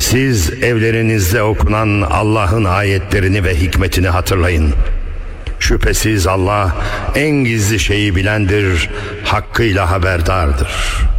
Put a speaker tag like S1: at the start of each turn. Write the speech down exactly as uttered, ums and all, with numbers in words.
S1: Siz evlerinizde okunan Allah'ın ayetlerini ve hikmetini hatırlayın. Şüphesiz Allah en gizli şeyi bilendir, hakkıyla haberdardır.